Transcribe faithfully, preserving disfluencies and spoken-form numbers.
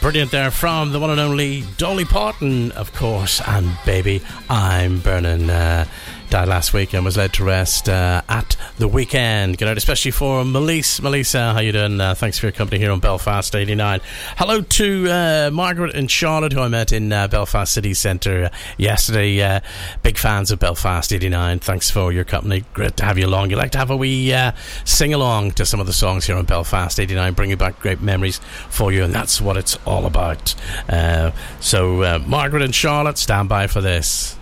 brilliant there from the one and only Dolly Parton, of course, and Baby I'm Burning. Uh, died last week and was laid to rest uh, at the weekend. Good night, especially for Melissa. Melissa, how you doing? Uh, thanks for your company here on Belfast eighty-nine. Hello to uh, Margaret and Charlotte, who I met in uh, Belfast City Centre yesterday. Uh, big fans of Belfast eighty-nine. Thanks for your company. Great to have you along. You'd like to have a wee uh, sing-along to some of the songs here on Belfast eighty-nine, bringing back great memories for you, and that's what it's all about. Uh, so, uh, Margaret and Charlotte, stand by for this.